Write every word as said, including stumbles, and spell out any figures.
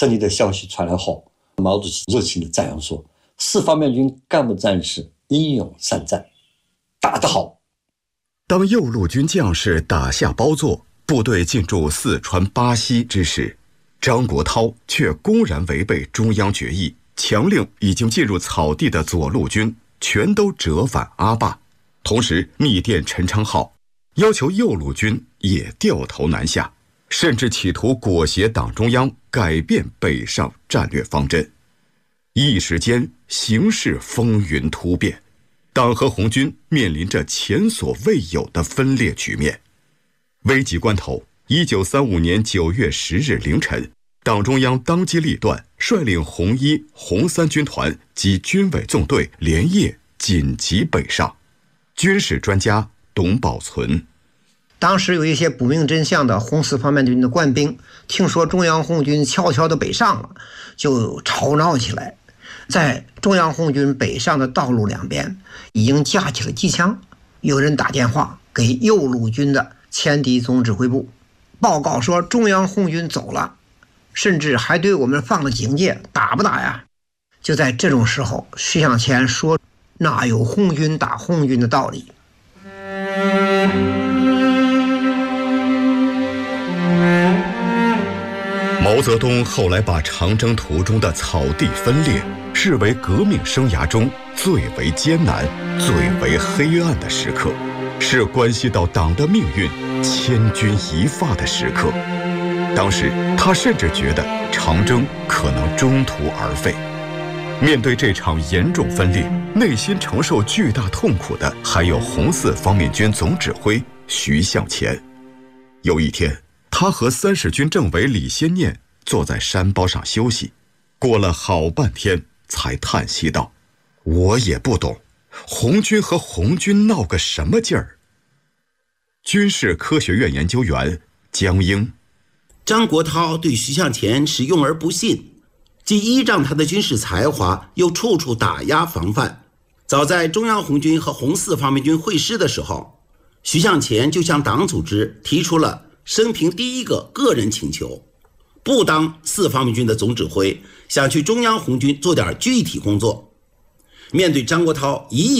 胜利的消息传来后，毛主席热情地赞扬说，四方面军干部战士英勇善战，打得好。 当右路军将士打下包座，部队进驻四川巴西之时，张国焘却公然违背中央决议，强令已经进入草地的左路军全都折返阿坝，同时密电陈昌浩，要求右路军也掉头南下，甚至企图裹挟党中央改变北上战略方针。一时间形势风云突变，党和红军面临着前所未有的分裂局面。危急关头，一九三五年九月十日凌晨，党中央当机立断，率领红一、红三军团及军委纵队连夜紧急北上。军事专家董宝存， 当时有一些不明真相的红四方面军的官兵，听说中央红军悄悄地北上了，就吵闹起来。在中央红军北上的道路两边已经架起了机枪，有人打电话给右路军的前敌总指挥部，报告说中央红军走了，甚至还对我们放了警戒，打不打呀？就在这种时候，徐向前说，哪有红军打红军的道理？ 毛泽东后来把长征途中的草地分裂视为革命生涯中最为艰难、最为黑暗的时刻，是关系到党的命运千钧一发的时刻。当时他甚至觉得长征可能中途而废。面对这场严重分裂，内心承受巨大痛苦的还有红四方面军总指挥徐向前。有一天，他和三十军政委李先念坐在山包上休息，过了好半天才叹息道，我也不懂红军和红军闹个什么劲儿。军事科学院研究员江英， 张国焘对徐向前是用而不信，既依仗他的军事才华，又处处打压防范。早在中央红军和红四方面军会师的时候，徐向前就向党组织提出了生平第一个个人请求，不当四方面军的总指挥，想去中央红军做点具体工作。面对张国焘一意